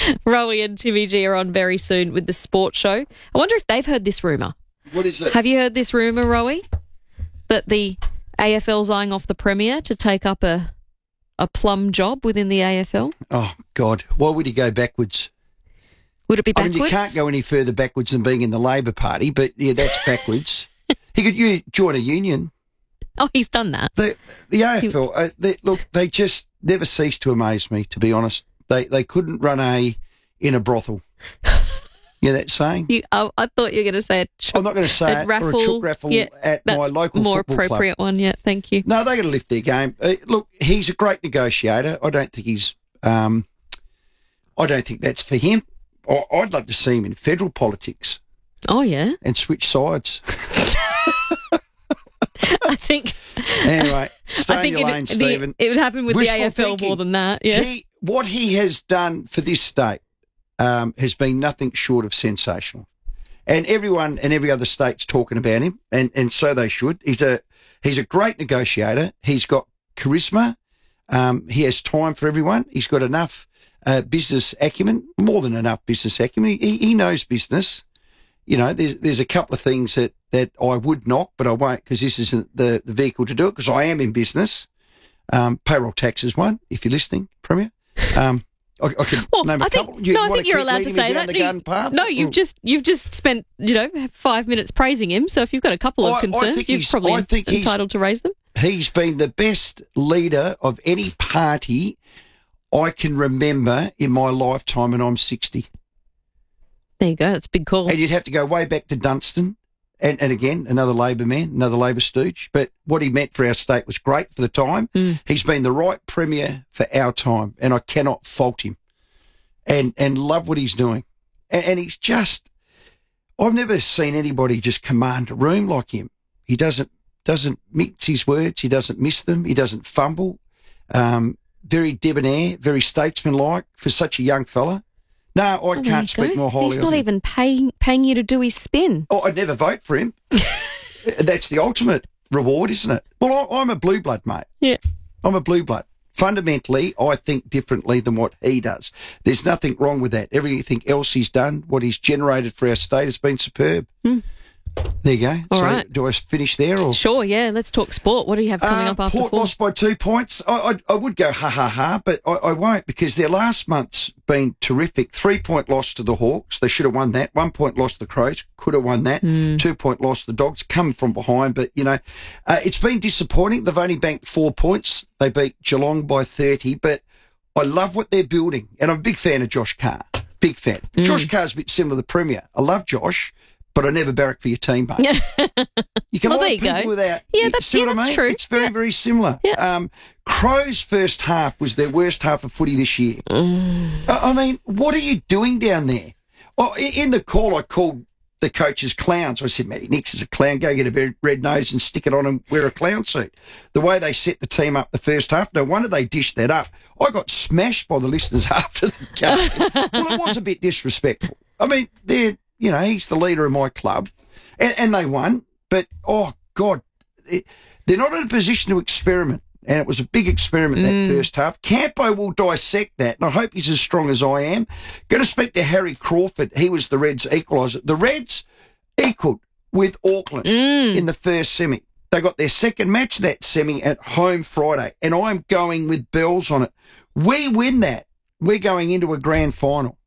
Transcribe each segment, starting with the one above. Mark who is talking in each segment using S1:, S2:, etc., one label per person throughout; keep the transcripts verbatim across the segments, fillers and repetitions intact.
S1: Rowie and Timmy G are on very soon with the sports show. I wonder if they've heard this rumour.
S2: What is it?
S1: Have you heard this rumour, Rowie? That the A F L's eyeing off the Premier to take up a a plum job within the A F L?
S2: Oh, God. Why would he go backwards?
S1: Would it be
S2: I
S1: backwards?
S2: mean, you can't go any further backwards than being in the Labor Party, but, yeah, that's backwards. He could u- join a union.
S1: Oh, he's done that.
S2: The, the A F L, uh, they, look, they just never cease to amaze me, to be honest. They they couldn't run a in a brothel. You know that saying?
S1: You, I, I thought you were going to say a chook,
S2: I'm not going to say
S1: a
S2: it,
S1: raffle,
S2: or a chook raffle
S1: yeah,
S2: at my local
S1: more
S2: football club.
S1: appropriate one, yeah, thank you.
S2: No, they got to lift their game. Uh, look, he's a great negotiator. I don't think he's, um, I don't think that's for him. I, I'd love to see him in federal politics.
S1: Oh, yeah?
S2: And switch sides.
S1: I think...
S2: Anyway, stay
S1: I
S2: in
S1: think
S2: your
S1: it,
S2: lane,
S1: the,
S2: Stephen.
S1: it would happen with
S2: Wishful
S1: the A F L
S2: thinking.
S1: more than that, yeah.
S2: He, what he has done for this state um, has been nothing short of sensational. And everyone in every other state's talking about him, and, and so they should. He's a he's a great negotiator. He's got charisma. Um, he has time for everyone. He's got enough uh, business acumen, more than enough business acumen. He, he knows business. You know, there's there's a couple of things that, that I would knock, but I won't because this isn't the, the vehicle to do it because I am in business. Um, payroll tax is one, if you're listening, Premier. Um, I, I could
S1: well,
S2: name a
S1: I think,
S2: couple. You
S1: no, I
S2: wanna
S1: think you're
S2: keep
S1: allowed to
S2: leading me
S1: say
S2: down
S1: that.
S2: the
S1: No,
S2: garden path?
S1: no, you've
S2: Or-
S1: just you've just spent, you know, five minutes praising him, so if you've got a couple of
S2: I- I
S1: concerns,
S2: think
S1: you're
S2: he's-
S1: probably
S2: I think he's-
S1: entitled to raise them.
S2: He's been the best leader of any party I can remember in my lifetime, and I'm sixty.
S1: There you go, that's a big call.
S2: And you'd have to go way back to Dunstan. And, and again, another Labor man, another Labor stooge. But what he meant for our state was great for the time.
S1: Mm.
S2: He's been the right Premier for our time, and I cannot fault him. And and love what he's doing. And, and he's just, I've never seen anybody just command a room like him. He doesn't doesn't mix his words. He doesn't miss them. He doesn't fumble. Um, very debonair, very statesmanlike for such a young fella. No, I
S1: Oh, there
S2: can't
S1: you
S2: speak
S1: go.
S2: more highly
S1: He's
S2: of
S1: not
S2: him.
S1: even paying paying you to do his spin.
S2: Oh, I'd never vote for him. That's the ultimate reward, isn't it? Well, I, I'm a blue blood, mate.
S1: Yeah.
S2: I'm a blue blood. Fundamentally, I think differently than what he does. There's nothing wrong with that. Everything else he's done, what he's generated for our state has been superb.
S1: Hmm.
S2: There you go.
S1: All
S2: so
S1: right.
S2: do I finish there? Or?
S1: Sure, yeah, let's talk sport. What do you have coming
S2: Uh,
S1: up after
S2: Port
S1: four?
S2: lost by two points. I, I, I would go ha ha ha, but I, I won't because their last month's been terrific. Three point loss to the Hawks. They should have won that. One point loss to the Crows. Could have won that.
S1: Mm.
S2: Two point loss to the Dogs. Come from behind, but you know, uh, it's been disappointing. They've only banked four points. They beat Geelong by thirty, but I love what they're building, and I'm a big fan of Josh Carr. Big fan.
S1: Mm.
S2: Josh Carr's a bit similar to the Premier. I love Josh. But I never barrack for your team, mate. You can
S1: Well,
S2: like
S1: there you
S2: people
S1: go.
S2: without.
S1: Yeah,
S2: you
S1: that's-
S2: see
S1: yeah,
S2: what I
S1: that's
S2: mean?
S1: true.
S2: It's very,
S1: Yeah.
S2: very similar.
S1: Yeah.
S2: Um, Crows' first half was their worst half of footy this year.
S1: Mm.
S2: I I mean, what are you doing down there? Oh, i- in the call, I called the coaches clowns. I said, Matty Nix is a clown. Go get a very red nose and stick it on and wear a clown suit. The way they set the team up the first half, no wonder they dished that up. I got smashed by the listeners after the game. Well, it was a bit disrespectful. I mean, they're, you know, he's the leader of my club. And, and they won, but, oh, God, it, they're not in a position to experiment. And it was a big experiment, that
S1: Mm.
S2: first half. Campo will dissect that, and I hope he's as strong as I am. Going to speak to Harry Crawford. He was the Reds' equaliser. The Reds equalled with Auckland
S1: Mm.
S2: in the first semi. They got their second match of that semi at home Friday, and I'm going with bells on it. We win that, we're going into a grand final.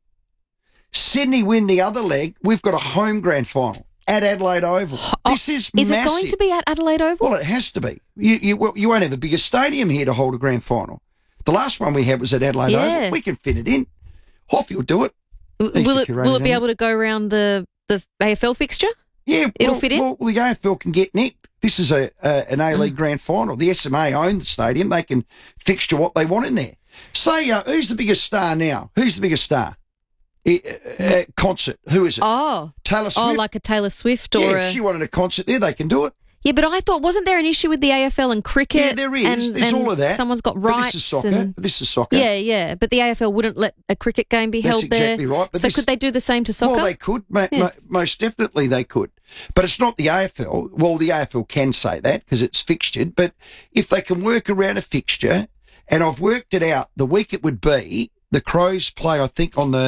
S2: Sydney win the other leg, we've got a home grand final at Adelaide Oval.
S1: Oh,
S2: this is
S1: Is
S2: massive.
S1: it going to be at Adelaide Oval?
S2: Well, it has to be. You, you, well, you won't have a bigger stadium here to hold a grand final. The last one we had was at Adelaide
S1: Yeah.
S2: Oval. We can fit it in. Hoffy will do it.
S1: W-
S2: Thanks
S1: will
S2: for
S1: it
S2: curating
S1: will it be
S2: that.
S1: able to go around the, the A F L fixture?
S2: Yeah,
S1: It'll
S2: well,
S1: fit in?
S2: Well, the A F L can get nicked. This is a, a an A-League grand final. The S M A own the stadium. They can fixture what they want in there. Say, uh, who's the biggest star now? Who's the biggest star? I- uh, uh, concert. Who is it?
S1: Oh,
S2: Taylor Swift.
S1: oh, like a Taylor Swift or
S2: yeah,
S1: a
S2: if she wanted a concert there, they can do it.
S1: yeah. But I thought, wasn't there an issue with the A F L and cricket?
S2: Yeah, there is.
S1: And,
S2: There's
S1: and
S2: all of that.
S1: Someone's got
S2: But
S1: rights.
S2: this is soccer.
S1: and-
S2: This is soccer.
S1: yeah, yeah. But the A F L wouldn't let a cricket game be
S2: That's
S1: held there.
S2: exactly right, but
S1: so
S2: this-
S1: could they do the same to soccer?
S2: Well, they could. Mo-
S1: Yeah.
S2: mo- most definitely they could. But it's not the A F L. Well, the A F L can say that because it's fixtured. But if they can work around a fixture, and I've worked it out, the week it would be, the Crows play, I think, on the